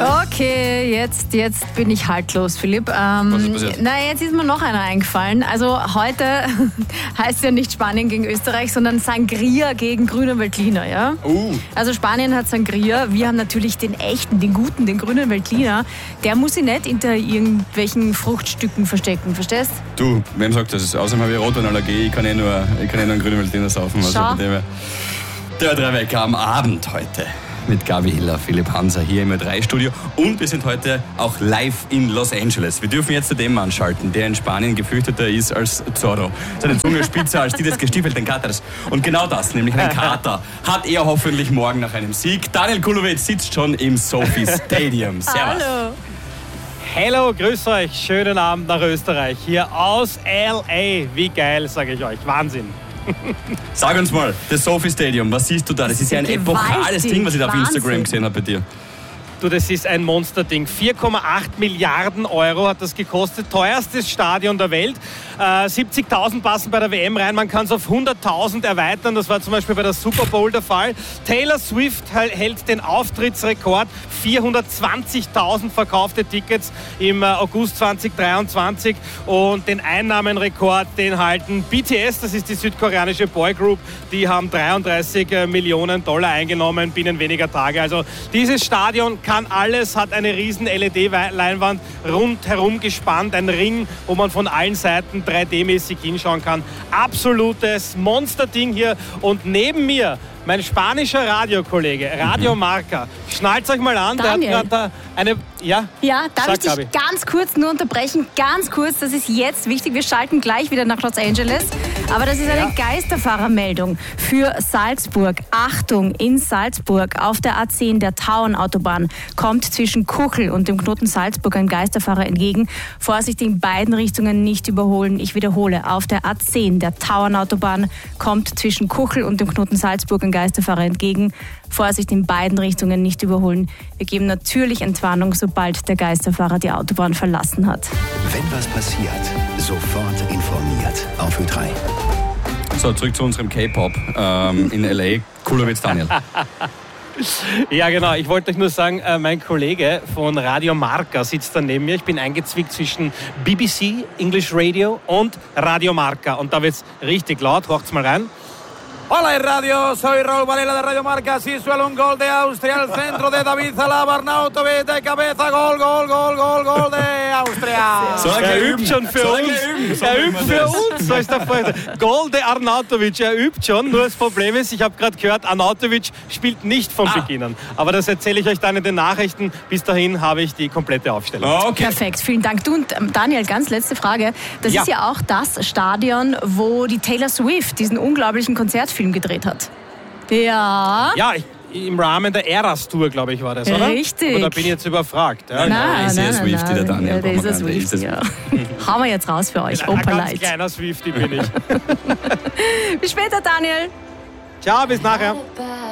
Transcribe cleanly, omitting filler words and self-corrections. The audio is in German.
Okay, jetzt bin ich haltlos, Philipp. Was ist passiert? Jetzt ist mir noch einer eingefallen. Also heute heißt ja nicht Spanien gegen Österreich, sondern Sangria gegen grünen Veltliner, ja? Also Spanien hat Sangria, wir haben natürlich den echten, den guten, den grünen Veltliner. Der muss sich nicht hinter irgendwelchen Fruchtstücken verstecken, verstehst? Du, wem sagt das? Außerdem habe ich Rotweinallergie, ich kann nur einen grünen Veltliner saufen. Also Schau. Der Drei-Wecker am Abend heute. Mit Gabi Hiller, Philipp Hanser hier im Ö3-Studio. Und wir sind heute auch live in Los Angeles. Wir dürfen jetzt den Mann schalten, der in Spanien gefürchteter ist als Zorro. Seine Zunge spitzer als die des gestiefelten Katers. Und genau das, nämlich einen Kater, hat er hoffentlich morgen nach einem Sieg. Daniel Kulowitz sitzt schon im SoFi Stadium. Servus. Hallo. Hallo, grüß euch. Schönen Abend nach Österreich. Hier aus L.A. Wie geil, sage ich euch. Wahnsinn. Sag uns mal, das SoFi Stadium, was siehst du da? Das ist ja ein epochales Ding, was ich da auf Instagram gesehen habe bei dir. Du, das ist ein Monsterding. 4,8 Milliarden Euro hat das gekostet. Teuerstes Stadion der Welt. 70.000 passen bei der WM rein. Man kann es auf 100.000 erweitern. Das war zum Beispiel bei der Super Bowl der Fall. Taylor Swift hält den Auftrittsrekord. 420.000 verkaufte Tickets im August 2023. Und den Einnahmenrekord, den halten BTS, das ist die südkoreanische Boygroup. Die haben 33 Millionen Dollar eingenommen binnen weniger Tage. Also dieses Stadion kann alles, hat eine riesen LED-Leinwand rundherum gespannt, ein Ring, wo man von allen Seiten 3D-mäßig hinschauen kann. Absolutes Monsterding hier. Und neben mir mein spanischer Radiokollege, Radio Marca. Schnallt euch mal an, Daniel. der hat gerade eine... Ja, Darf Sag, ich dich Gabi. ganz kurz nur unterbrechen? Ganz kurz, das ist jetzt wichtig. Wir schalten gleich wieder nach Los Angeles. Aber das ist eine Geisterfahrermeldung für Salzburg. Achtung, in Salzburg auf der A10 der Tauernautobahn kommt zwischen Kuchel und dem Knoten Salzburg ein Geisterfahrer entgegen. Vorsicht, in beiden Richtungen nicht überholen. Ich wiederhole, auf der A10 der Tauernautobahn kommt zwischen Kuchel und dem Knoten Salzburg ein Geisterfahrer entgegen. Vorsicht, in beiden Richtungen nicht überholen. Wir geben natürlich Entwarnung, sobald der Geisterfahrer die Autobahn verlassen hat. Wenn was passiert, sofort informiert auf Ö3. So, zurück zu unserem K-Pop in L.A. Kulowitz Daniel. Ja, genau. Ich wollte euch nur sagen, mein Kollege von Radio Marca sitzt da neben mir. Ich bin eingezwickt zwischen BBC, English Radio und Radio Marca. Und da wird's richtig laut. Hört's mal rein. Hola Radio, soy Raúl Varela de Radio Marca. Sí suele un gol de Austria al centro de David Zalaba, Arnautovic de cabeza, gol de Austria. So, Er übt schon für uns. Er übt für uns. So ist der Fall. Goal de Arnautovic. Er übt schon. Nur das Problem ist, ich habe gerade gehört, Arnautovic spielt nicht von Beginn an. Aber das erzähle ich euch dann in den Nachrichten. Bis dahin habe ich die komplette Aufstellung. Okay. Perfekt, vielen Dank. Du und Daniel, ganz letzte Frage. Das ist ja auch das Stadion, wo die Taylor Swift diesen unglaublichen Konzertfilm gedreht hat. Ja. Ja, im Rahmen der Eras Tour, glaube ich, war das, oder? Richtig. Aber da bin ich jetzt überfragt. Ja. Nein, ist ja Swiftie, der Daniel. Der ist ein Brauchen wir gar nicht. Swiftie, ja. Hauen wir jetzt raus für euch. Ein Opa ganz Light. kleiner Swiftie bin ich. Bis später, Daniel. Ciao, bis nachher.